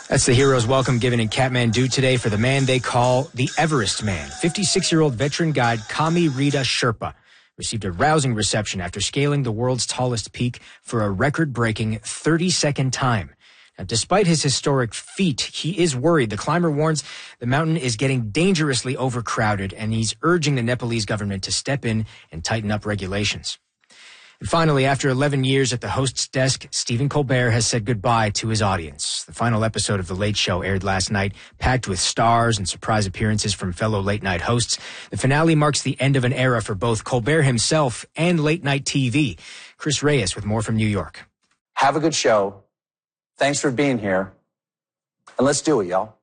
That's the hero's welcome given in Kathmandu today for the man they call the Everest Man. 56-year-old veteran guide Kami Rita Sherpa received a rousing reception after scaling the world's tallest peak for a record-breaking 32nd time. Now, despite his historic feat, he is worried. The climber warns the mountain is getting dangerously overcrowded, and he's urging the Nepalese government to step in and tighten up regulations. And finally, after 11 years at the host's desk, Stephen Colbert has said goodbye to his audience. The final episode of The Late Show aired last night, packed with stars and surprise appearances from fellow late-night hosts. The finale marks the end of an era for both Colbert himself and late-night TV. Chris Reyes with more from New York. Have a good show. Thanks for being here. And let's do it, y'all.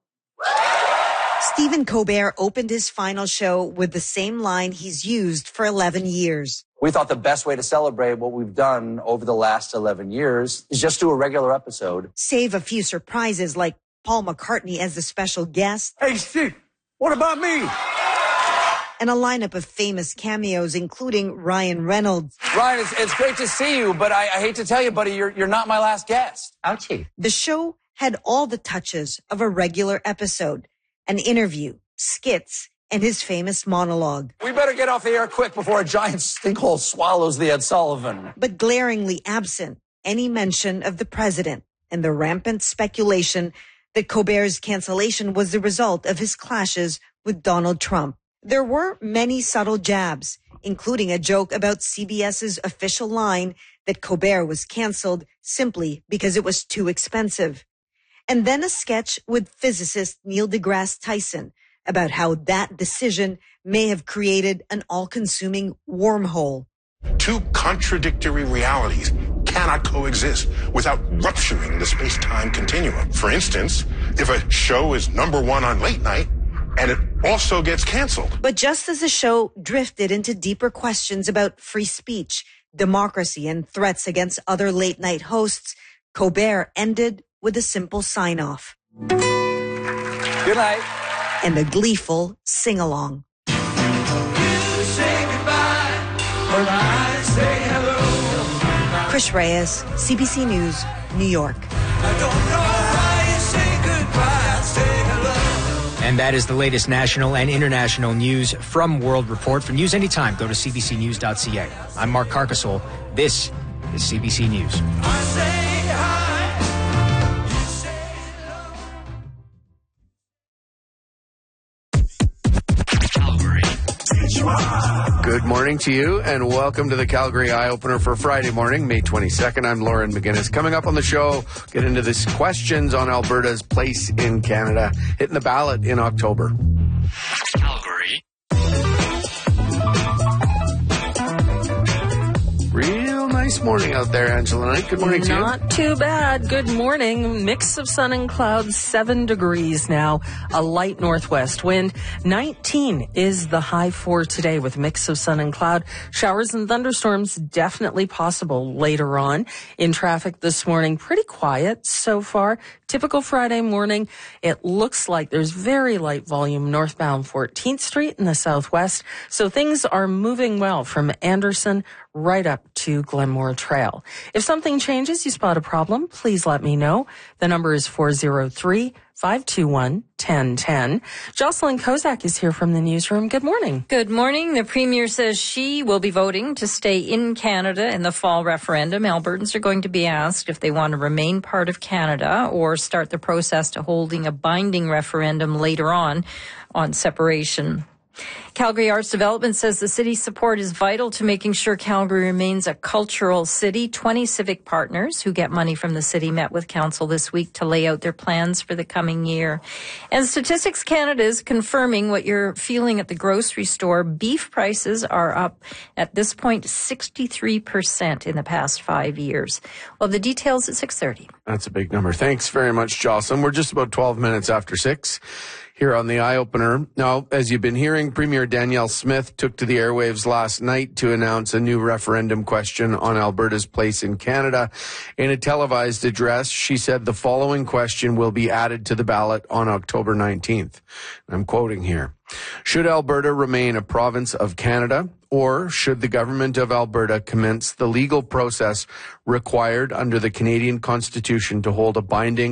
Stephen Colbert opened his final show with the same line he's used for 11 years. We thought the best way to celebrate what we've done over the last 11 years is just do a regular episode. Save a few surprises like Paul McCartney as the special guest. Hey, Steve, what about me? And a lineup of famous cameos, including Ryan Reynolds. Ryan, it's great to see you, but I hate to tell you, buddy, you're not my last guest. Ouchie. The show had all the touches of a regular episode. An interview, skits, and his famous monologue. We better get off the air quick before a giant sinkhole swallows the Ed Sullivan. But glaringly absent any mention of the president and the rampant speculation that Colbert's cancellation was the result of his clashes with Donald Trump. There were many subtle jabs, including a joke about CBS's official line that Colbert was canceled simply because it was too expensive. And then a sketch with physicist Neil deGrasse Tyson about how that decision may have created an all-consuming wormhole. Two contradictory realities cannot coexist without rupturing the space-time continuum. For instance, if a show is number one on late night and it also gets canceled. But just as the show drifted into deeper questions about free speech, democracy, and threats against other late-night hosts, Colbert ended with a simple sign-off. Good night. And a gleeful sing-along. You say goodbye, but I say hello. Chris Reyes, CBC News, New York. I don't know why you say goodbye, I say hello. And that is the latest national and international news from World Report. For news anytime, go to cbcnews.ca. I'm Mark Carcasole. This is CBC News. I say hi, you say hello. Good morning to you, and welcome to the Calgary Eye Opener for Friday morning, May 22nd. I'm Lauren McGinnis. Coming up on the show, get into this questions on Alberta's place in Canada, hitting the ballot in October. Calgary. Real nice morning out there, Angela Knight. Good morning to you. Not too bad. Good morning. Mix of sun and clouds, 7 degrees now. A light northwest wind. 19 is the high for today with mix of sun and cloud. Showers and thunderstorms definitely possible later on. In traffic this morning, pretty quiet so far. Typical Friday morning. It looks like there's very light volume northbound 14th Street in the southwest. So things are moving well from Anderson right up to Glenmore Trail. If something changes, you spot a problem, please let me know. The number is 403-521-1010. Jocelyn Kozak is here from the newsroom. Good morning. Good morning. The Premier says she will be voting to stay in Canada in the fall referendum. Albertans are going to be asked if they want to remain part of Canada or start the process to holding a binding referendum later on separation. Calgary Arts Development says the city's support is vital to making sure Calgary remains a cultural city. 20 civic partners who get money from the city met with council this week to lay out their plans for the coming year. And Statistics Canada is confirming what you're feeling at the grocery store. Beef prices are up at this point 63% in the past 5 years. Well, the details at 6:30. That's a big number. Thanks very much, Jocelyn. We're just about 12 minutes after 6. Here on the Eye Opener. Now, as you've been hearing, Premier Danielle Smith took to the airwaves last night to announce a new referendum question on Alberta's place in Canada. In a televised address, she said the following question will be added to the ballot on October 19th. I'm quoting here. Should Alberta remain a province of Canada, or should the government of Alberta commence the legal process required under the Canadian Constitution to hold a binding